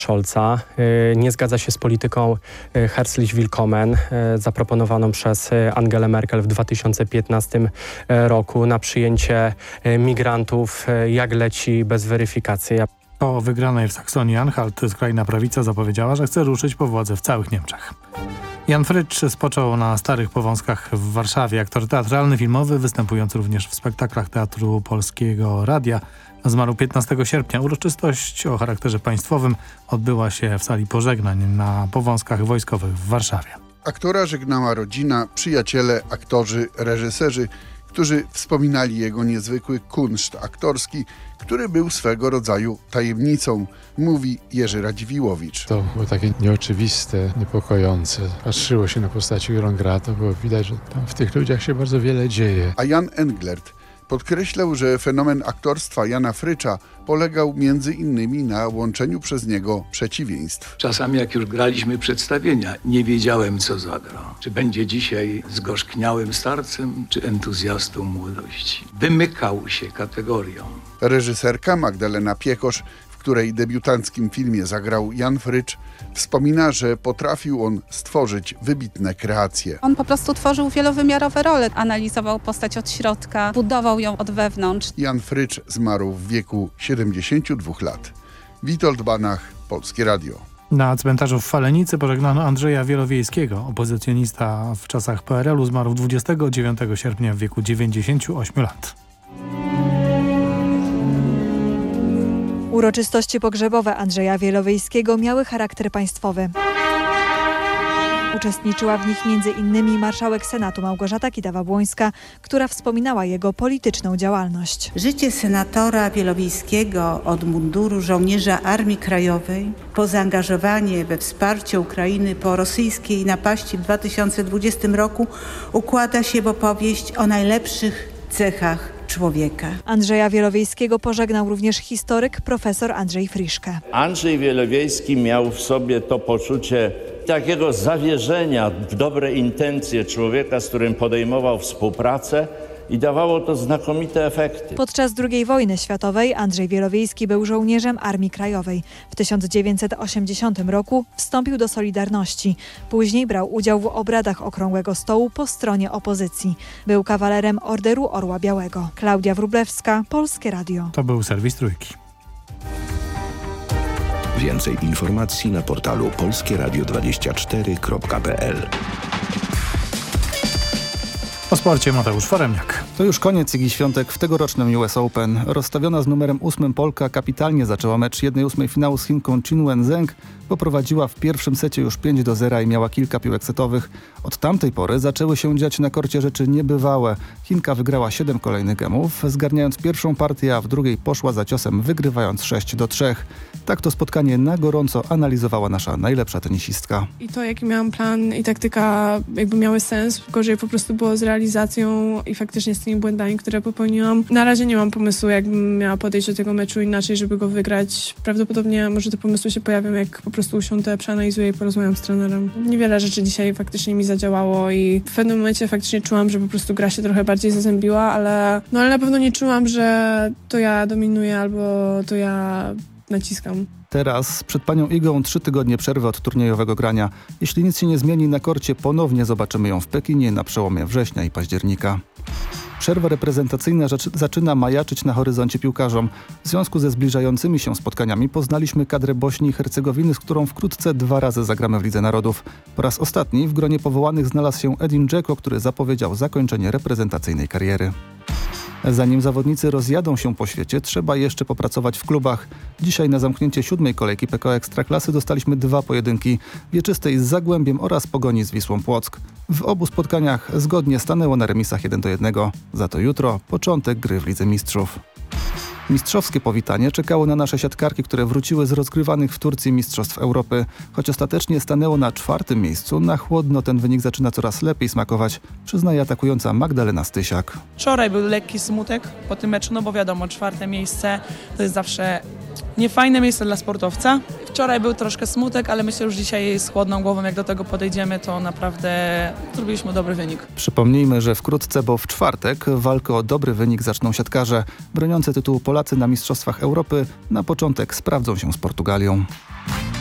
Scholza. Nie zgadza się z polityką Herzlich Willkommen zaproponowaną przez Angelę Merkel w 2015 roku na przyjęcie migrantów jak leci bez weryfikacji. Po wygranej w Saksonii-Anhalt skrajna prawica zapowiedziała, że chce ruszyć po władzę w całych Niemczech. Jan Frycz spoczął na Starych Powązkach w Warszawie. Aktor teatralny, filmowy, występujący również w spektaklach Teatru Polskiego Radia. Zmarł 15 sierpnia. Uroczystość o charakterze państwowym odbyła się w sali pożegnań na Powązkach Wojskowych w Warszawie. Aktora żegnała rodzina, przyjaciele, aktorzy, reżyserzy, którzy wspominali jego niezwykły kunszt aktorski, który był swego rodzaju tajemnicą, mówi Jerzy Radziwiłowicz. To było takie nieoczywiste, niepokojące. Patrzyło się na postaci, którą gra, to było widać, że tam w tych ludziach się bardzo wiele dzieje. A Jan Englert podkreślał, że fenomen aktorstwa Jana Frycza polegał między innymi na łączeniu przez niego przeciwieństw. Czasami jak już graliśmy przedstawienia, nie wiedziałem, co zagra. Czy będzie dzisiaj zgorzkniałym starcem, czy entuzjastą młodości. Wymykał się kategorią. Reżyserka Magdalena Piekosz, w której debiutanckim filmie zagrał Jan Frycz, wspomina, że potrafił on stworzyć wybitne kreacje. On po prostu tworzył wielowymiarowe role, analizował postać od środka, budował ją od wewnątrz. Jan Frycz zmarł w wieku 72 lat. Witold Banach, Polskie Radio. Na cmentarzu w Falenicy pożegnano Andrzeja Wielowiejskiego. Opozycjonista w czasach PRL-u zmarł 29 sierpnia w wieku 98 lat. Uroczystości pogrzebowe Andrzeja Wielowiejskiego miały charakter państwowy. Uczestniczyła w nich m.in. marszałek Senatu Małgorzata Kidawa-Błońska, która wspominała jego polityczną działalność. Życie senatora Wielowiejskiego od munduru żołnierza Armii Krajowej po zaangażowanie we wsparcie Ukrainy po rosyjskiej napaści w 2020 roku układa się w opowieść o najlepszych cechach człowieka. Andrzeja Wielowiejskiego pożegnał również historyk profesor Andrzej Friszke. Andrzej Wielowiejski miał w sobie to poczucie takiego zawierzenia w dobre intencje człowieka, z którym podejmował współpracę i dawało to znakomite efekty. Podczas II wojny światowej Andrzej Wielowiejski był żołnierzem Armii Krajowej. W 1980 roku wstąpił do Solidarności. Później brał udział w obradach Okrągłego Stołu po stronie opozycji. Był kawalerem Orderu Orła Białego. Klaudia Wróblewska, Polskie Radio. To był serwis Trójki. Więcej informacji na portalu polskieradio24.pl. O sporcie Mateusz Foremniak. To już koniec Igi Świątek w tegorocznym US Open. Rozstawiona z numerem 8 Polka kapitalnie zaczęła mecz 1/8 finału z Chinką Qin Wenzheng, bo prowadziła w pierwszym secie już 5-0 i miała kilka piłek setowych. Od tamtej pory zaczęły się dziać na korcie rzeczy niebywałe. Chinka wygrała 7 kolejnych gemów, zgarniając pierwszą partię, a w drugiej poszła za ciosem, wygrywając 6-3. Tak to spotkanie na gorąco analizowała nasza najlepsza tenisistka. I to, jaki miałam plan i taktyka jakby miały sens, gorzej po prostu było z realizacją i faktycznie z tymi błędami, które popełniłam. Na razie nie mam pomysłu, jakbym miała podejść do tego meczu inaczej, żeby go wygrać. Prawdopodobnie może te pomysły się pojawią, jak po prostu usiądę, przeanalizuję i porozmawiam z trenerem. Niewiele rzeczy dzisiaj faktycznie mi zadziałało i w pewnym momencie faktycznie czułam, że po prostu gra się trochę bardziej zazębiła, ale na pewno nie czułam, że to ja dominuję albo to ja naciskam. Teraz przed panią Igą 3 tygodnie przerwy od turniejowego grania. Jeśli nic się nie zmieni na korcie, ponownie zobaczymy ją w Pekinie na przełomie września i października. Przerwa reprezentacyjna zaczyna majaczyć na horyzoncie piłkarzom. W związku ze zbliżającymi się spotkaniami poznaliśmy kadrę Bośni i Hercegowiny, z którą wkrótce 2 razy zagramy w Lidze Narodów. Po raz ostatni w gronie powołanych znalazł się Edin Dzeko, który zapowiedział zakończenie reprezentacyjnej kariery. Zanim zawodnicy rozjadą się po świecie, trzeba jeszcze popracować w klubach. Dzisiaj na zamknięcie 7. kolejki PKO Ekstraklasy dostaliśmy 2 pojedynki. Wieczystej z Zagłębiem oraz Pogoni z Wisłą Płock. W obu spotkaniach zgodnie stanęło na remisach 1-1. Za to jutro początek gry w Lidze Mistrzów. Mistrzowskie powitanie czekało na nasze siatkarki, które wróciły z rozgrywanych w Turcji Mistrzostw Europy. Choć ostatecznie stanęło na 4. miejscu, na chłodno ten wynik zaczyna coraz lepiej smakować, przyznaje atakująca Magdalena Stysiak. Wczoraj był lekki smutek po tym meczu, no bo wiadomo, 4. miejsce to jest zawsze niefajne miejsce dla sportowca. Wczoraj był troszkę smutek, ale myślę, że już dzisiaj z chłodną głową, jak do tego podejdziemy, to naprawdę zrobiliśmy dobry wynik. Przypomnijmy, że wkrótce, bo w czwartek, walkę o dobry wynik zaczną siatkarze. Broniący tytułu Polacy na Mistrzostwach Europy na początek sprawdzą się z Portugalią.